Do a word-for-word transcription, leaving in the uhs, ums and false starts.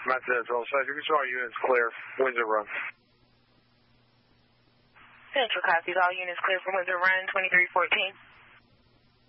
Match that as well. Central, all units clear. Windsor run. Central copies. All units clear for Windsor run twenty-three fourteen.